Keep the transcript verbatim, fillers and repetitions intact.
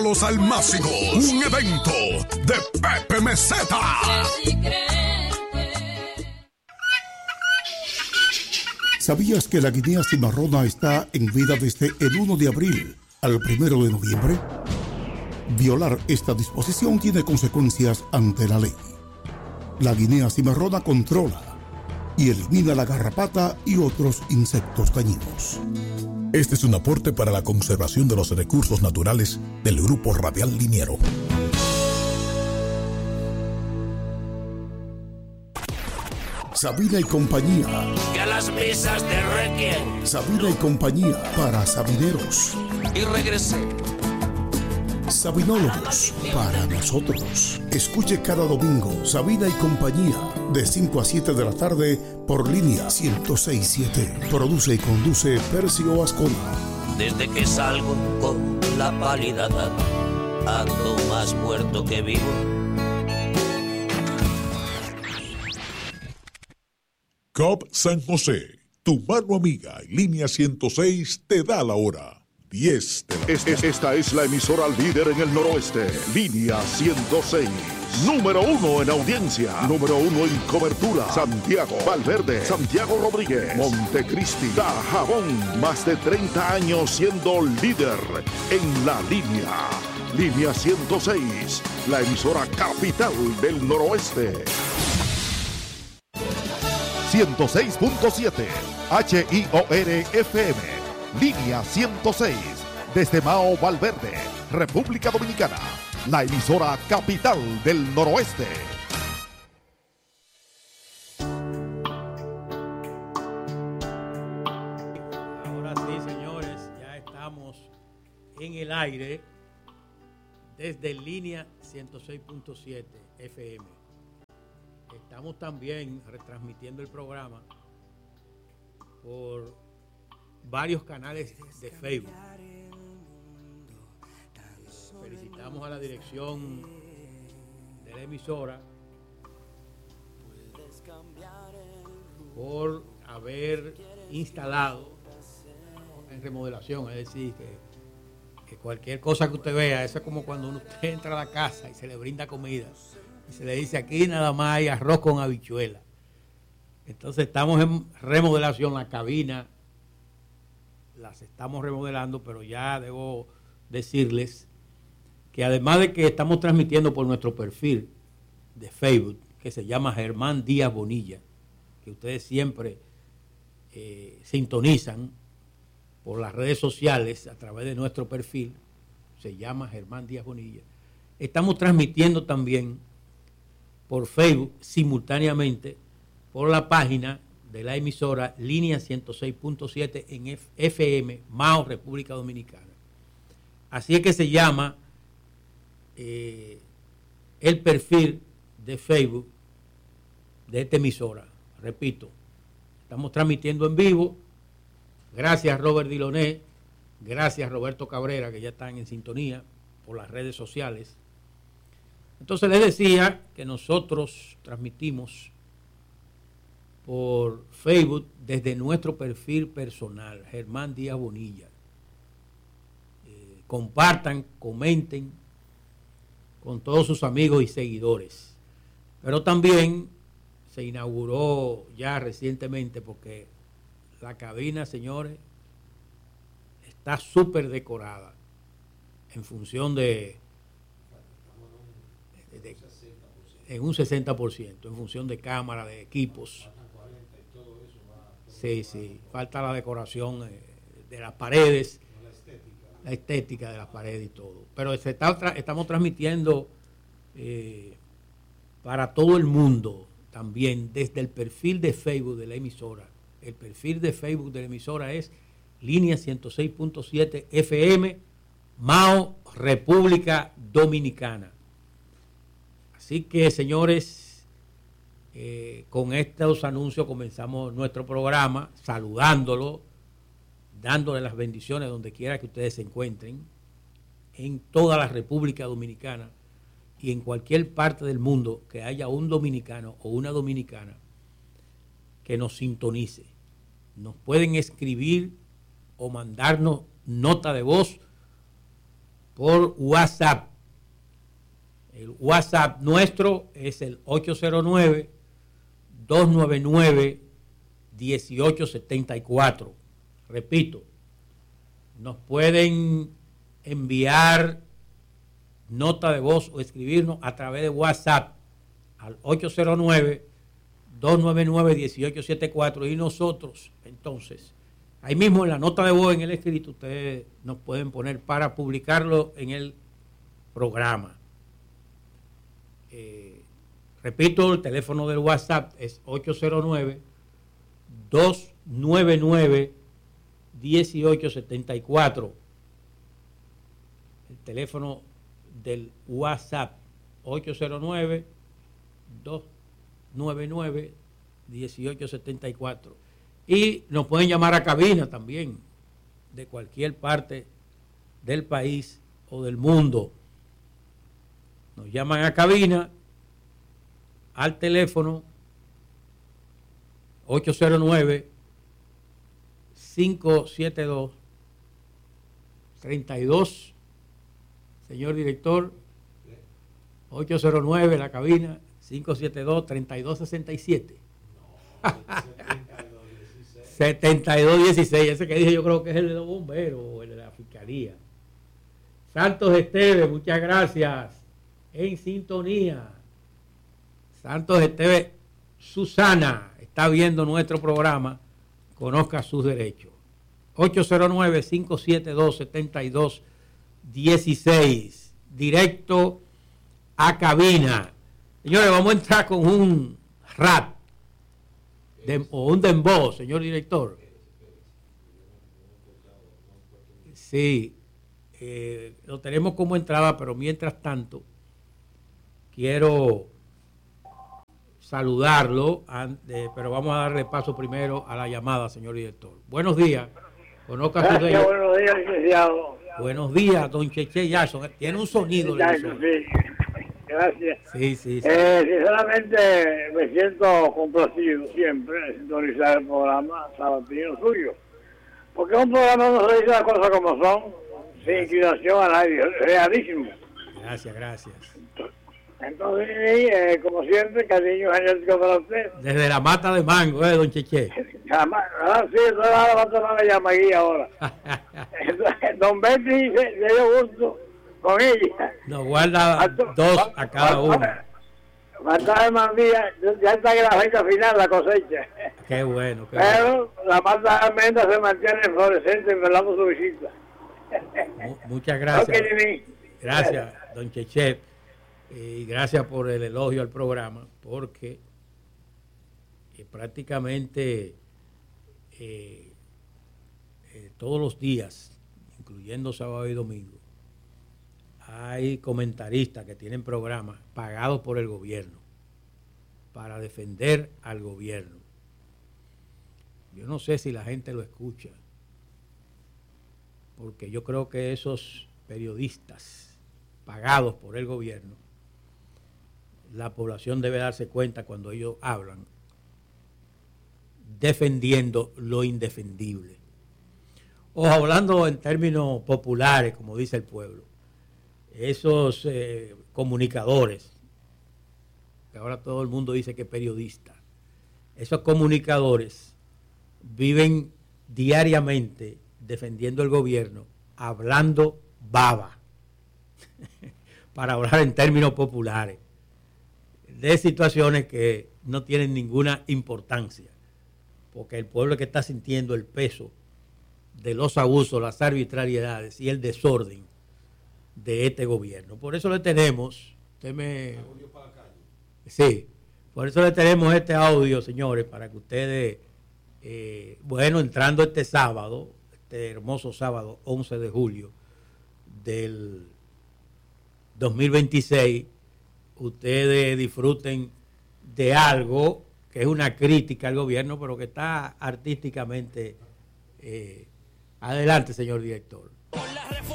Los Almácigos, un evento de Pepe Meseta. ¿Sabías que la guinea cimarrona está en vida desde el primero de abril al primero de noviembre? Violar esta disposición tiene consecuencias ante la ley. La guinea cimarrona controla y elimina la garrapata y otros insectos dañinos. Este es un aporte para la conservación de los recursos naturales del Grupo Radial Liniero. Sabina y compañía. Que a las misas de Requiem. Sabina y compañía para sabineros. Y regresé. Sabinólogos para nosotros. Escuche cada domingo Sabina y compañía de cinco a siete de la tarde por línea ciento seis punto siete. Produce y conduce Percio Ascona. Desde que salgo con la pálida edad, ando más muerto que vivo. C O P San José, tu mano amiga y línea ciento seis te da la hora. diez de la es, es, esta es la emisora líder en el noroeste. Línea ciento seis. Número uno en audiencia. Número uno en cobertura. Santiago, Valverde, Santiago Rodríguez, Montecristi, Dajabón. Más de treinta años siendo líder en la línea. Línea ciento seis. La emisora capital del noroeste. ciento seis punto siete. H I O R F M. Línea ciento seis, desde Mao Valverde, República Dominicana, la emisora capital del noroeste. Ahora sí, señores, ya estamos en el aire desde Línea ciento seis punto siete F M. Estamos también retransmitiendo el programa por varios canales de Facebook. Felicitamos a la dirección de la emisora por haber instalado en remodelación, es decir, que, que cualquier cosa que usted vea, eso es como cuando uno entra a la casa y se le brinda comida y se le dice aquí nada más hay arroz con habichuela. Entonces estamos en remodelación, la cabina las estamos remodelando, pero ya debo decirles que además de que estamos transmitiendo por nuestro perfil de Facebook, que se llama Germán Díaz Bonilla, que ustedes siempre eh, sintonizan por las redes sociales a través de nuestro perfil, se llama Germán Díaz Bonilla. Estamos transmitiendo también por Facebook simultáneamente por la página de la emisora Línea ciento seis punto siete en F M, Mao, República Dominicana. Así es que se llama eh, el perfil de Facebook de esta emisora. Repito, estamos transmitiendo en vivo. Gracias Robert Diloné, gracias Roberto Cabrera, que ya están en sintonía por las redes sociales. Entonces les decía que nosotros transmitimos por Facebook desde nuestro perfil personal, Germán Díaz Bonilla. Eh, compartan, comenten con todos sus amigos y seguidores. Pero también se inauguró ya recientemente, porque la cabina, señores, está súper decorada en función de, de, de en un sesenta por ciento, en función de cámara, de equipos. Sí, sí, falta la decoración de las paredes, la estética, la estética de las paredes y todo. Pero se está, estamos transmitiendo eh, para todo el mundo también desde el perfil de Facebook de la emisora. El perfil de Facebook de la emisora es Línea ciento seis punto siete F M, Mao, República Dominicana. Así que, señores, Eh, con estos anuncios comenzamos nuestro programa, saludándolo, dándole las bendiciones donde quiera que ustedes se encuentren, en toda la República Dominicana y en cualquier parte del mundo que haya un dominicano o una dominicana que nos sintonice. Nos pueden escribir o mandarnos nota de voz por WhatsApp. El WhatsApp nuestro es el ocho cero nueve, dos nueve nueve, uno ocho siete cuatro. Repito, nos pueden enviar nota de voz o escribirnos a través de WhatsApp al ocho cero nueve, dos nueve nueve, uno ocho siete cuatro y nosotros, entonces, ahí mismo en la nota de voz, en el escrito, ustedes nos pueden poner para publicarlo en el programa. Eh, repito, el teléfono del WhatsApp es ocho cero nueve, dos nueve nueve, uno ocho siete cuatro. El teléfono del WhatsApp ocho cero nueve, dos nueve nueve, uno ocho siete cuatro. Y nos pueden llamar a cabina también, de cualquier parte del país o del mundo. Nos llaman a cabina al teléfono ocho cero nueve, cinco siete dos, tres dos. Señor director, ocho cero nueve, la cabina, cinco siete dos, tres dos seis siete. No, setenta y dos dieciséis. Ese que dije yo creo que es el de los bomberos o el de la fiscalía. Santos Esteves, muchas gracias. En sintonía. Santos Esteves, Susana está viendo nuestro programa. Conozca sus derechos. ocho cero nueve, cinco siete dos, siete dos uno seis. Directo a cabina. Señores, vamos a entrar con un rap de, o un dembow, señor director. Sí, eh, lo tenemos como entrada, pero mientras tanto quiero saludarlo, antes, pero vamos a darle paso primero a la llamada, señor director. Buenos días. Conozca su Gracias, buenos días, licenciado. Buenos días, don Cheche Jackson. Tiene un sonido. Jackson, sí. Gracias. Sí, sí, sí. Eh, sinceramente me siento complacido siempre de sintonizar el programa sabatino suyo. Porque un programa no se dice las cosas como son, sin inclinación a nadie, realísimo. Gracias, gracias. Entonces, eh, como siempre, cariño genético para usted. Desde la mata de mango, ¿eh, don Cheche? Ah, sí, eso es la mata de mango de Yamaguí ahora. Entonces, don Betty se dio gusto con ella. Nos guarda dos a cada uno. Falta de mandía, ya está en la fecha final la cosecha. Qué bueno, qué Pero bueno. La mata de almendra se mantiene florescente, esperando su visita. Muchas gracias. Okay, gracias, don Cheche. Y gracias por el elogio al programa, porque eh, prácticamente eh, eh, todos los días, incluyendo sábado y domingo, hay comentaristas que tienen programas pagados por el gobierno para defender al gobierno. Yo no sé si la gente lo escucha, porque yo creo que esos periodistas pagados por el gobierno, la población debe darse cuenta cuando ellos hablan defendiendo lo indefendible. O hablando en términos populares, como dice el pueblo, esos eh, comunicadores, que ahora todo el mundo dice que periodistas, esos comunicadores viven diariamente defendiendo el gobierno, hablando baba, para hablar en términos populares, de situaciones que no tienen ninguna importancia, porque el pueblo que está sintiendo el peso de los abusos, las arbitrariedades y el desorden de este gobierno. Por eso le tenemos, usted me... Sí, por eso le tenemos este audio, señores, para que ustedes, eh, bueno, entrando este sábado, este hermoso sábado, once de julio del dos mil veintiséis, ustedes disfruten de algo que es una crítica al gobierno, pero que está artísticamente eh, adelante, señor director.